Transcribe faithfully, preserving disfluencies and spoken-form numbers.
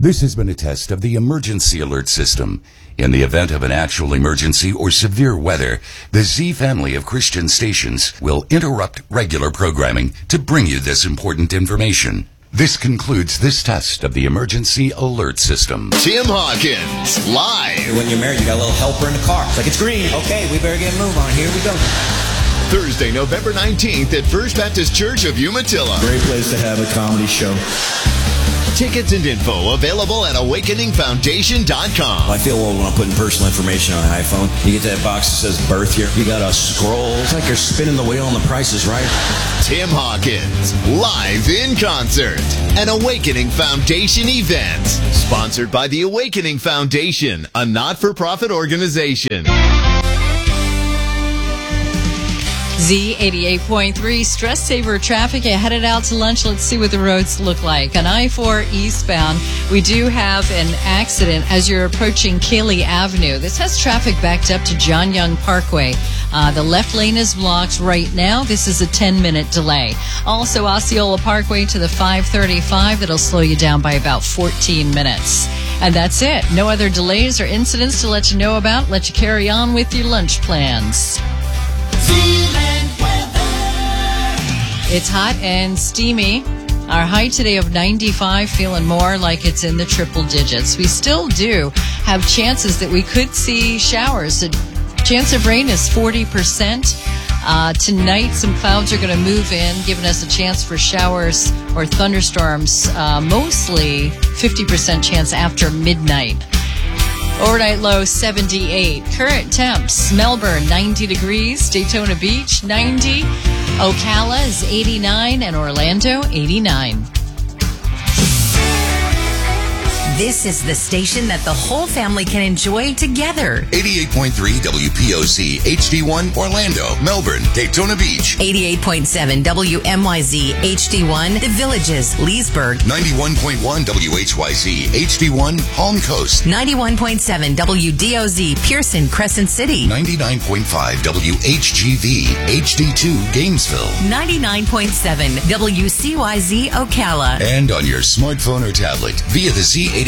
This has been a test of the emergency alert system. In the event of an actual emergency or severe weather, the Z family of Christian stations will interrupt regular programming to bring you this important information. This concludes this test of the emergency alert system. Tim Hawkins, live. When you're married, you got a little helper in the car. It's like, it's green. Okay, we better get a move on. Here we go. Thursday, November nineteenth at First Baptist Church of Umatilla. Great place to have a comedy show. Tickets and info available at awakening foundation dot com. I feel old when I'm putting personal information on an iPhone. You get to that box that says birth here. You got to scroll. It's like you're spinning the wheel and the price is right. Tim Hawkins, live in concert. An Awakening Foundation event. Sponsored by the Awakening Foundation, a not-for-profit organization. Z eighty-eight point three, stress saver traffic. You headed out to lunch. Let's see what the roads look like. On I four eastbound, we do have an accident as you're approaching Cayley Avenue. This has traffic backed up to John Young Parkway. Uh, the left lane is blocked right now. This is a ten-minute delay. Also, Osceola Parkway to the five thirty-five. That'll slow you down by about fourteen minutes. And that's it. No other delays or incidents to let you know about. Let you carry on with your lunch plans. It's hot and steamy. Our high today of ninety-five, feeling more like it's in the triple digits. We still do have chances that we could see showers. The chance of rain is forty percent. Uh, tonight, some clouds are going to move in, giving us a chance for showers or thunderstorms, uh, mostly fifty percent chance after midnight. Overnight low seventy-eight. Current temps, Melbourne ninety degrees, Daytona Beach ninety, Ocala is eighty-nine, and Orlando eighty-nine. This is the station that the whole family can enjoy together. eighty-eight point three W P O Z H D one, Orlando, Melbourne, Daytona Beach. eighty-eight point seven W M Y Z H D one, The Villages, Leesburg. ninety-one point one W H Y Z H D one, Palm Coast. ninety-one point seven W D O Z, Pearson, Crescent City. ninety-nine point five W H G V H D two, Gainesville. ninety-nine point seven W C Y Z, Ocala. And on your smartphone or tablet via the Z